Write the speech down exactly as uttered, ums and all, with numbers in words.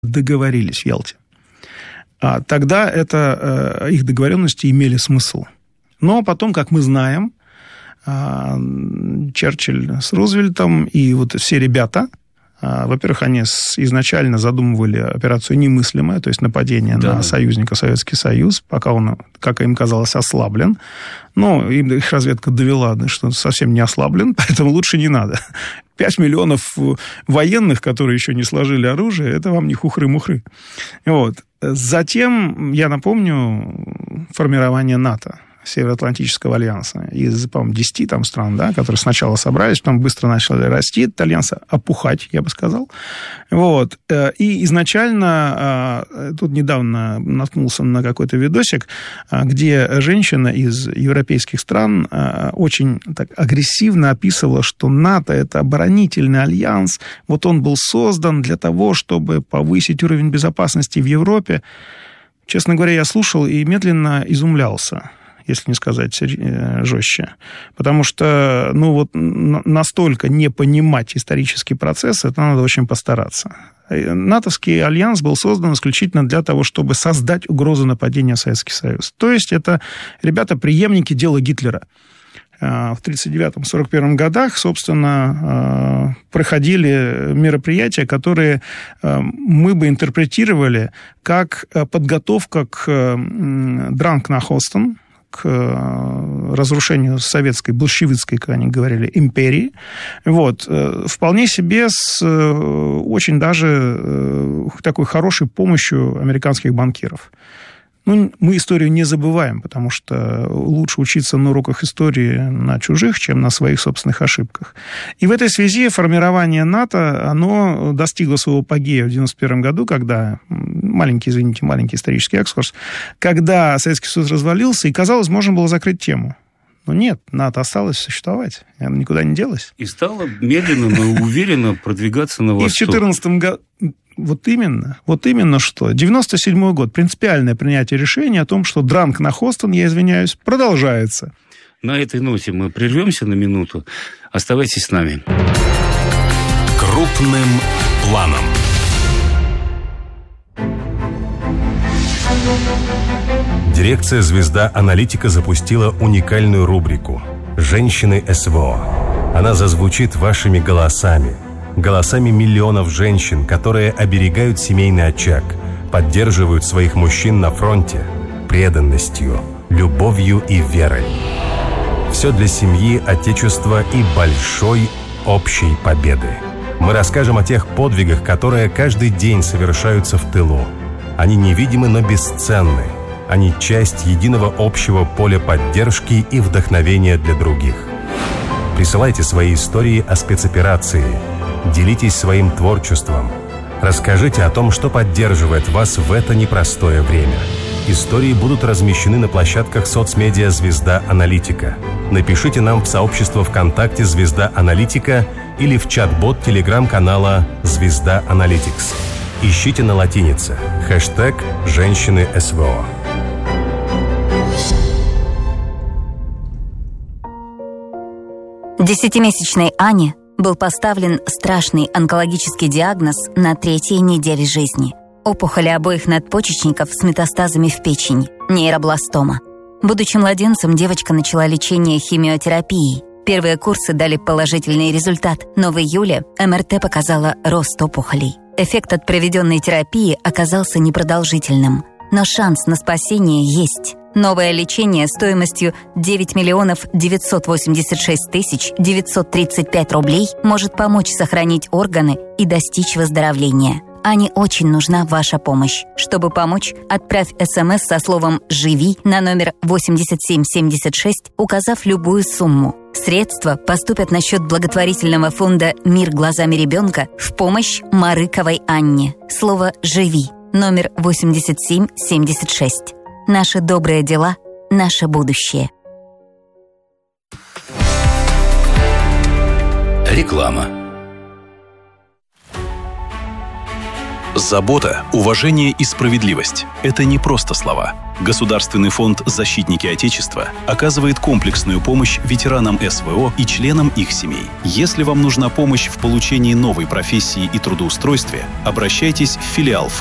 договорились в Ялте. А тогда это, их договоренности имели смысл. Но потом, как мы знаем, Черчилль с Рузвельтом и вот все ребята, во-первых, они изначально задумывали операцию немыслимое, то есть нападение да. на союзника Советский Союз, пока он, как им казалось, ослаблен. Но им их разведка довела, что совсем не ослаблен, поэтому лучше не надо. Пять миллионов военных, которые еще не сложили оружие, это вам не хухры-мухры. Вот. Затем, я напомню, формирование НАТО. Североатлантического альянса из, по-моему, десяти там стран, да, которые сначала собрались, потом быстро начали расти, этот альянс опухать, я бы сказал. Вот. И изначально, тут недавно наткнулся на какой-то видосик, где женщина из европейских стран очень так агрессивно описывала, что НАТО – это оборонительный альянс, вот он был создан для того, чтобы повысить уровень безопасности в Европе. Честно говоря, я слушал и медленно изумлялся, если не сказать жестче. Потому что, ну, вот настолько не понимать исторический процесс, это надо очень постараться. НАТОвский альянс был создан исключительно для того, чтобы создать угрозу нападения на Советский Союз. То есть это, ребята, преемники дела Гитлера. В тридцать девятом — сорок первом годах, собственно, проходили мероприятия, которые мы бы интерпретировали как подготовка к Дранкнахостен, к разрушению советской, большевистской, как они говорили, империи. Вот. Вполне себе с очень даже такой хорошей помощью американских банкиров. Ну, мы историю не забываем, потому что лучше учиться на уроках истории на чужих, чем на своих собственных ошибках. И в этой связи формирование НАТО, оно достигло своего апогея в девяносто первом году, когда, маленький, извините, маленький исторический экскурс, когда Советский Союз развалился, и, казалось, можно было закрыть тему. Но нет, НАТО осталось существовать, она никуда не делась. И стала медленно, но уверенно продвигаться на восток. И в четырнадцатом году... Вот именно, вот именно что. девяносто седьмой год. Принципиальное принятие решения о том, что Дранкнахостен, я извиняюсь, продолжается. На этой ноте мы прервемся на минуту. Оставайтесь с нами. Крупным планом. Дирекция «Звезда Аналитика» запустила уникальную рубрику «Женщины СВО». Она зазвучит вашими голосами. Голосами миллионов женщин, которые оберегают семейный очаг, поддерживают своих мужчин на фронте преданностью, любовью и верой. Все для семьи, отечества и большой общей победы. Мы расскажем о тех подвигах, которые каждый день совершаются в тылу. Они невидимы, но бесценны. Они часть единого общего поля поддержки и вдохновения для других. Присылайте свои истории о спецоперации. Делитесь своим творчеством. Расскажите о том, что поддерживает вас в это непростое время. Истории будут размещены на площадках соцмедиа «Звезда Аналитика». Напишите нам в сообщество ВКонтакте «Звезда Аналитика» или в чат-бот телеграм-канала «Звезда Аналитикс». Ищите на латинице хэштег «Женщины СВО». Десятимесячной Ане был поставлен страшный онкологический диагноз на третьей неделе жизни. Опухоли обоих надпочечников с метастазами в печень, нейробластома. Будучи младенцем, девочка начала лечение химиотерапией. Первые курсы дали положительный результат, но в июле эм эр тэ показала рост опухолей. Эффект от проведенной терапии оказался непродолжительным, но шанс на спасение есть. Новое лечение стоимостью девять миллионов девятьсот восемьдесят шесть тысяч девятьсот тридцать пять рублей может помочь сохранить органы и достичь выздоровления. Ане очень нужна ваша помощь. Чтобы помочь, отправь СМС со словом «Живи» на номер восемьдесят семь семьдесят шесть, указав любую сумму. Средства поступят на счет благотворительного фонда «Мир глазами ребенка» в помощь Марыковой Анне. Слово «Живи» номер восемьдесят семь семьдесят шесть. Наши добрые дела – наше будущее. Реклама. Забота, уважение и справедливость – это не просто слова. Государственный фонд «Защитники Отечества» оказывает комплексную помощь ветеранам СВО и членам их семей. Если вам нужна помощь в получении новой профессии и трудоустройстве, обращайтесь в филиал